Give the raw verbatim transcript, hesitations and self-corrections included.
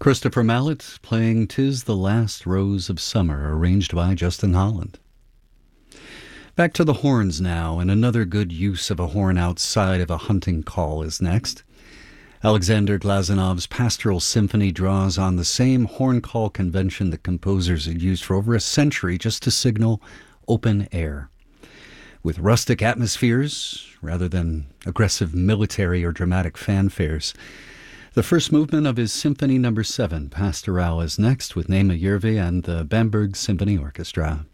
Christopher Mallet playing "'Tis the Last Rose of Summer," arranged by Justin Holland. Back to the horns now, and another good use of a horn outside of a hunting call is next. Alexander Glazunov's Pastoral Symphony draws on the same horn call convention that composers had used for over a century just to signal open air. With rustic atmospheres, rather than aggressive military or dramatic fanfares. The first movement of his Symphony Number seven, Pastoral, is next with Nema Järvi and the Bamberg Symphony Orchestra.